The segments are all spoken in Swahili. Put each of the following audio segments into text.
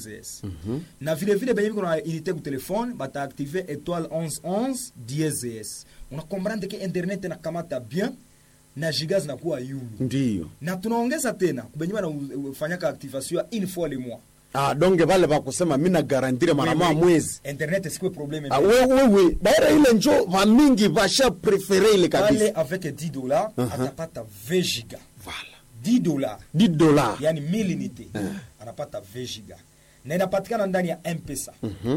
DSS. Na vile benye kuna unité ku telefone bata activer étoile 1111 DSS. Una comprendre que internet na kamata bien na gigas na kuwa yulu. Ndio. Na tunaongeza tena benye banafanyaka activation une fois le mois. Donge vale ba kusema mimi na garantire mara moja mwezi. Internet sikwe problème. Oui. Baada ile njo va mingi vasha préférer ile kabisa. Pale avec $10 atapata 20 giga. Voilà. $10. Yani 1000 unité. Anapata 20 giga. Na inapatikana ndani ya M-Pesa.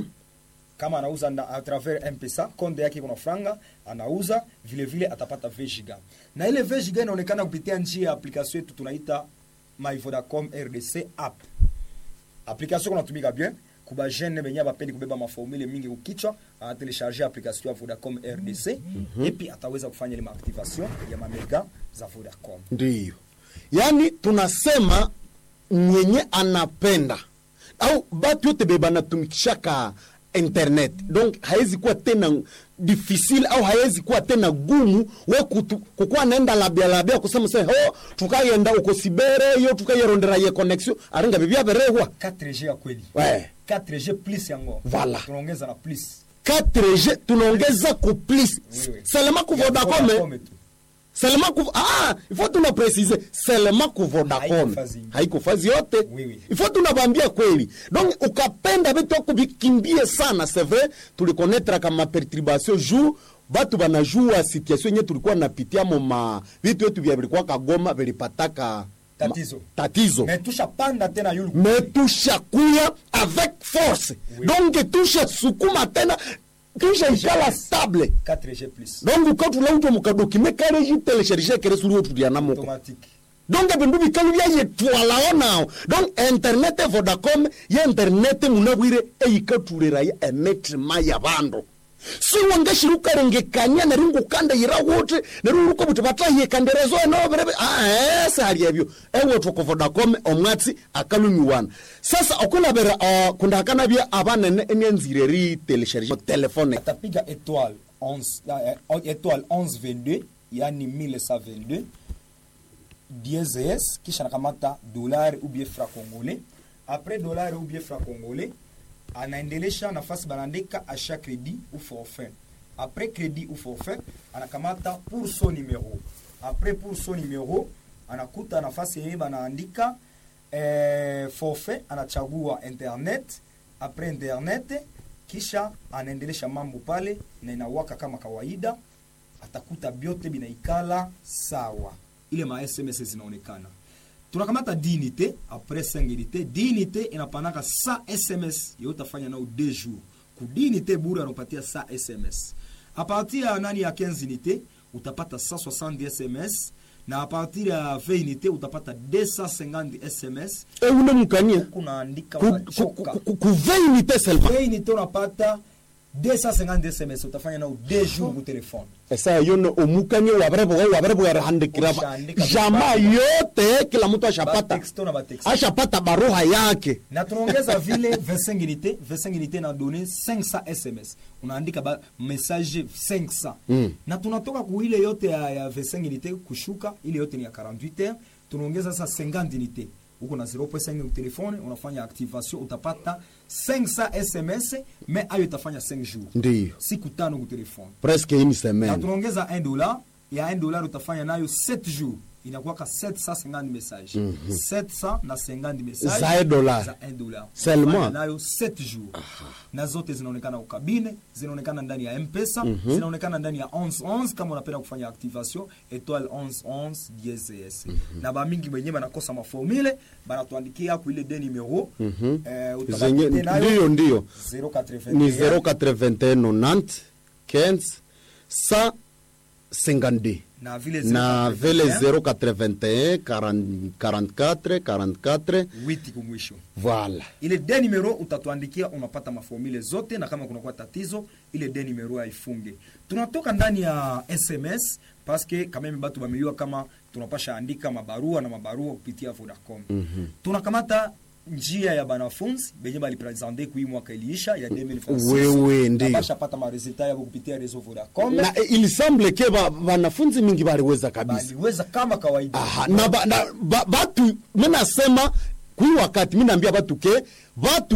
Kama anauza à travers M-Pesa, konde yake kuna franga, anauza vile atapata 20 giga. Na ile 20 giga inaonekana kupitia njia ya application yetu tunaita My Vodacom RDC app. Application kunatumika bien kuba jeune benya bapendi kubeba maformule mingi kukichwa, anatelecharger application ya Vodacom RDC et puis ataweza kufanya ile activation ya mamega za Vodacom. Ndio. Yani tunasema mwenye anapenda au batu yote beba natumikishaka internet, donc haizi kuwa tena difficile au haizi kuwa tena gumu we kukua naenda labia kusema sasa tukayenda uko sibere yo tukayerondera ye connexion aringa bibia berehwa 4G ya kweli. 4G plus yango. Voilà. Tunaongeza na plus. 4G tunaongeza ku plus. Seulement ku Vodacom. Seulement ku il faut tuna préciser seulement ku Vodacom. Haiko fazi yote. Il faut tunabambia kweli. Donc ukapenda vitu kubikimbie sana, c'est vrai, tulikonnetra kama perturbation jour batu banajua situation yenye tulikuwa napitia moma vitu yetu vya vilikuwa kagoma vilipataka tatizo. Metusha panda tena yulu. Metusha kuya avec force. Donc tusha sukuma tena tusha ikala stable 4G plus. Donc ukatu la uto mukadokime kare jitelecharger kere suri otu dia namoko automatique. Donc bindu bikalu ya yetwala ona. Donc internet Vodacom ya internet munabwire eyikatulera ya emetre maya bando. Si wangashiruka rengekanya na ringu kanda yirawote na ruko butibataye kanderezo no berebe sari yabyo ewo to Vodacom omwatsi akalumi wana. Sasa okuna bera kundakana bya abana enenzireri telecharger telefone atapiga étoile 1122 yani 1122 DSS kisha nakamata dollar ou bien franc congolais. Après dollar ou bien franc congolais anaendelesha nafasi banandika achat crédit ou forfait. Après crédit ou forfait anakamata pour son numéro. Après pour son numéro anakuta nafasi yenye banaandika forfait, anachagua internet. Après internet kisha anaendelesha mambo pale na inawaka kama kawaida, atakuta biote binaikala sawa. Ile ma SMS zinaonekana. Tunakamata dignité après 5 unité. Dignité inapanaka 100 SMS yo utafanya nao 2 jours. Ku dignité bure anapatia 100 SMS. A partir ya nani ya 15 unité utapata 170 SMS na a partir ya 20 unité utapata 250 SMS. Ule mukania kunaandika ku 20 unité seulement. 20 unité unapata 250 SMS utafanya nao 2 jours ku telefone. Esa yono omukanye wabrebo yarhandikiraba jama yote kila mtu ashapata baruha yake. Na tunaongeza vile 25 unité. 25 unité na donner 500 SMS. Unaandika message 500. Na tunatoka ku ile yote ya 25 unité kushuka ile yote ni ya 48 heures. Tunaongeza sasa 50 unité. Uko na 0.5 au telefone unafanya activation utapata 500 SMS mais ayo itafanya 5 jours. Ndio. Siku 5 ku telefone. Presque une semaine. Na tunaongeza $1. Ya $1 utafanya nayo 7 jours. Inakuwa ka 750 messages. 750 messages za $1. Za $1. Seulement nayo 7 jours. Na zote zinaonekana ukabine, zinaonekana ndani ya M-Pesa, zinaonekana ndani ya 1111 kama unapenda kufanya activation étoile 1111 DSS. Na ba mingi wenyewe banakosa maformule, banatuandikia ku ile de numéro ndio 081 ni 081 90 15 152 na vile 081 44 8 kumwisho. Voilà. Ile de numero utatuandikia, unapata maformule zote, na kama kuna kwa tatizo ile de numero haifunge. Tunatoka ndani ya SMS parce que kama mimi batu bameliwa kama tunapasha andika mabarua na mabarua kupitia Vodacom. Tunakamata njia ya banafunzi benye bali presenter kui mwaka iliisha ya 2026. Wewe ndio basha pata ma resultat ya kupitia réseau Vodacom. Na il semble que banafunzi mingi baliweza kabisa. Baliweza kama kawaida. Na batu mimi nasema kui wakati mimi naambia batu ke batu